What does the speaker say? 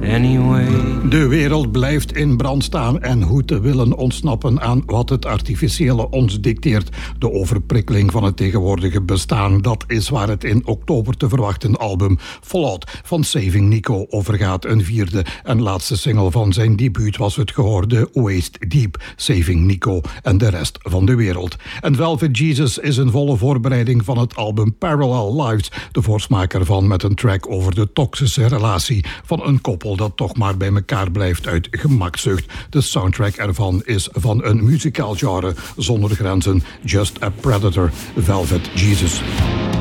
anyway. De wereld blijft in brand staan en hoe te willen ontsnappen aan wat het artificiële ons dicteert. De overprikkeling van het tegenwoordige bestaan, dat is waar het in oktober te verwachten album Fallout van Saving Nico over gaat. Een vierde en laatste single van zijn debuut was het gehoorde Waist Deep, Saving Nico en de rest van de wereld. En Velvet Jesus is een volle voorbereiding van het album Parallel Lives, de voorsmaak ervan met een track over de toxische relatie van een koppel dat toch maar bij elkaar blijft uit gemakzucht. De soundtrack ervan is van een muzikaal genre zonder grenzen. Just a Predator, Velvet Jesus.